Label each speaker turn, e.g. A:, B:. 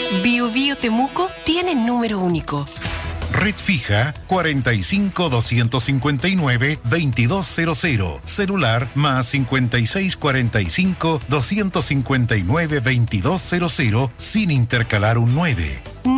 A: Bio Bio Temuco tiene número único.
B: Red fija 45-259-2200. Celular más 5645-259-2200 sin intercalar un 9.